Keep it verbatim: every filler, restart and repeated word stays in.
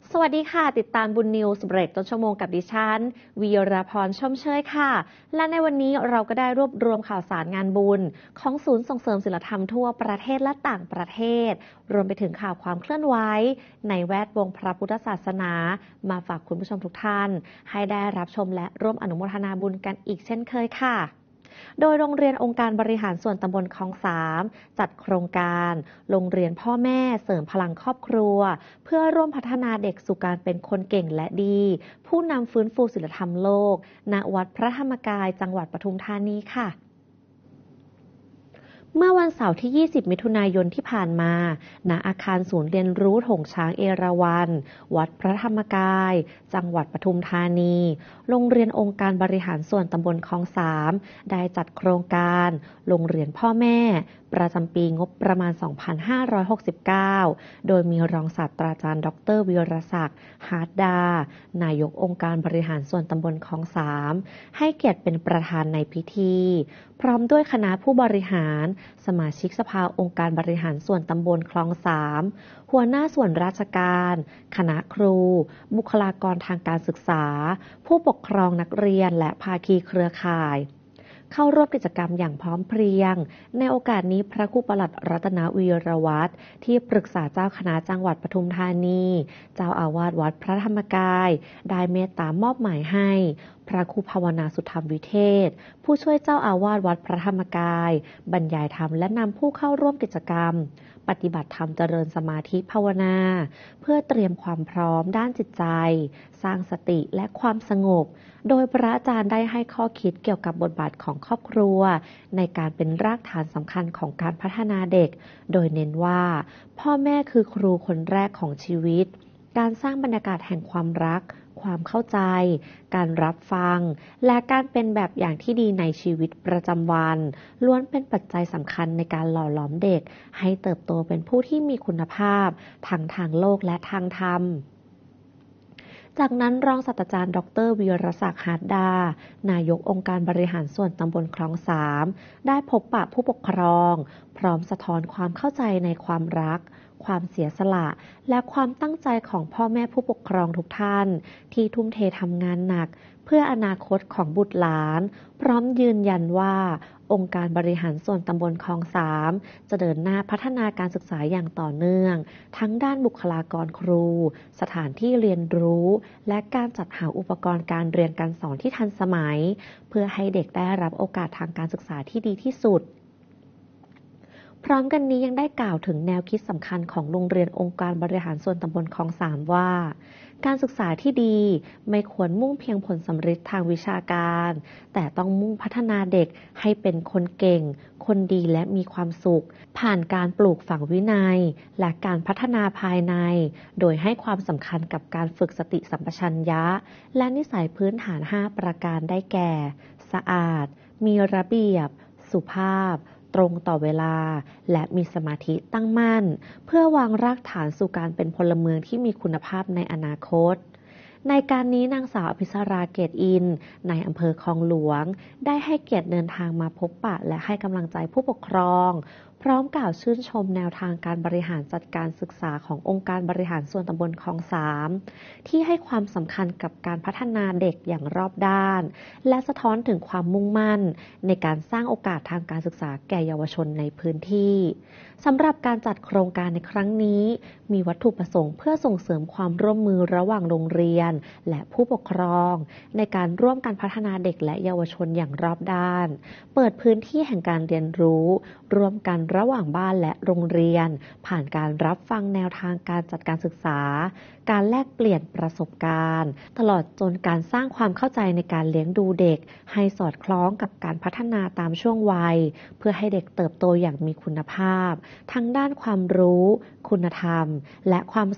สวัสดีค่ะติดตามบุญนิวส์เบรกต้นชั่วโมงกับดิฉันวีรพรชมเชยค่ะและในวันนี้เราก็ได้รวบรวมข่าวสารงานบุญของศูนย์ส่งเสริมศิลธรรมทั่วประเทศและต่างประเทศรวมไปถึงข่าวความเคลื่อนไหวในแวดวงพระพุทธศาสนามาฝากคุณผู้ชมทุกท่านให้ได้รับชมและร่วมอนุโมทนาบุญกันอีกเช่นเคยค่ะโดยโรงเรียนองค์การบริหารส่วนตำบลคลองสามจัดโครงการโรงเรียนพ่อแม่เสริมพลังครอบครัวเพื่อร่วมพัฒนาเด็กสู่การเป็นคนเก่งและดีผู้นำฟื้นฟูศิลธรรมโลกณวัดพระธรรมกายจังหวัดปทุมธานีค่ะเมื่อวันเสาร์ที่ ยี่สิบ มิถุนายนที่ผ่านมา ณ อาคารศูนย์เรียนรู้โถงช้างเอราวัณ วัดพระธรรมกาย จังหวัดปทุมธานี โรงเรียนองค์การบริหารส่วนตำบลคลองสาม ได้จัดโครงการ โรงเรียนพ่อแม่ ประจำปีงบประมาณ สองพันห้าร้อยหกสิบเก้า โดยมีรองศาสตราจารย์ดรวีรศักดิ์ ฮาร์ดดา นายกองค์การบริหารส่วนตำบลคลองสาม ให้เกียรติเป็นประธานในพิธี พร้อมด้วยคณะผู้บริหารสมาชิกสภาองค์การบริหารส่วนตำบลคลองสามหัวหน้าส่วนราชการ คณะครู บุคลากรทางการศึกษา ผู้ปกครองนักเรียนและภาคีเครือข่ายเข้าร่วมกิจกรรมอย่างพร้อมเพรียงในโอกาสนี้พระครูปลัดรัตนวีรวัฒน์ที่ปรึกษาเจ้าคณะจังหวัดปทุมธานีเจ้าอาวาสวัดพระธรรมกายได้เมตตามอบหมายให้พระครูภาวนาสุธรรมวิเทศผู้ช่วยเจ้าอาวาสวัดพระธรรมกายบรรยายธรรมและนำผู้เข้าร่วมกิจกรรมปฏิบัติธรรมเจริญสมาธิภาวนาเพื่อเตรียมความพร้อมด้านจิตใจสร้างสติและความสงบโดยพระอาจารย์ได้ให้ข้อคิดเกี่ยวกับบทบาทของครอบครัวในการเป็นรากฐานสำคัญของการพัฒนาเด็กโดยเน้นว่าพ่อแม่คือครูคนแรกของชีวิตการสร้างบรรยากาศแห่งความรักความเข้าใจการรับฟังและการเป็นแบบอย่างที่ดีในชีวิตประจำวันล้วนเป็นปัจจัยสำคัญในการหล่อหลอมเด็กให้เติบโตเป็นผู้ที่มีคุณภาพทั้งทางโลกและทางธรรมจากนั้นรองศาสตราจารย์ดรวีรศักดิ์ ฮาร์ดดานายกองค์การบริหารส่วนตำบลคลองสามได้พบปะผู้ปกครองพร้อมสะท้อนความเข้าใจในความรักความเสียสละและความตั้งใจของพ่อแม่ผู้ปกครองทุกท่านที่ทุ่มเททำงานหนักเพื่ออนาคตของบุตรหลานพร้อมยืนยันว่าองค์การบริหารส่วนตำบลคลองสามจะเดินหน้าพัฒนาการศึกษาอย่างต่อเนื่องทั้งด้านบุคลากรครูสถานที่เรียนรู้และการจัดหาอุปกรณ์การเรียนการสอนที่ทันสมัยเพื่อให้เด็กได้รับโอกาสทางการศึกษาที่ดีที่สุดพร้อมกันนี้ยังได้กล่าวถึงแนวคิดสำคัญของโรงเรียนองค์การบริหารส่วนตำบลคลองสามว่าการศึกษาที่ดีไม่ควรมุ่งเพียงผลสำเร็จทางวิชาการแต่ต้องมุ่งพัฒนาเด็กให้เป็นคนเก่งคนดีและมีความสุขผ่านการปลูกฝังวินัยและการพัฒนาภายในโดยให้ความสำคัญกับการฝึกสติสัมปชัญญะและนิสัยพื้นฐานห้าประการได้แก่สะอาดมีระเบียบสุภาพตรงต่อเวลาและมีสมาธิตั้งมั่นเพื่อวางรากฐานสู่การเป็นพลเมืองที่มีคุณภาพในอนาคตในการนี้นางสาวอภิสราเกตอินในอำเภอคลองหลวงได้ให้เกียรติเดินทางมาพบปะและให้กำลังใจผู้ปกครองพร้อมกล่าวชื่นชมแนวทางการบริหารจัดการศึกษาขององค์การบริหารส่วนตำบลคลองสามที่ให้ความสำคัญกับการพัฒนาเด็กอย่างรอบด้านและสะท้อนถึงความมุ่งมั่นในการสร้างโอกาสทางการศึกษาแก่เยาวชนในพื้นที่สำหรับการจัดโครงการในครั้งนี้มีวัตถุประสงค์เพื่อส่งเสริมความร่วมมือระหว่างโรงเรียนและผู้ปกครองในการร่วมกันพัฒนาเด็กและเยาวชนอย่างรอบด้านเปิดพื้นที่แห่งการเรียนรู้ร่วมกันระหว่างบ้านและโรงเรียนผ่านการรับฟังแนวทางการจัดการศึกษาการแลกเปลี่ยนประสบการณ์ตลอดจนการสร้างความเข้าใจในการเลี้ยงดูเด็กให้สอดคล้องกับการพัฒนาตามช่วงวัยเพื่อให้เด็กเติบโตอย่างมีคุณภาพทั้งด้านความรู้คุณธรรมและความ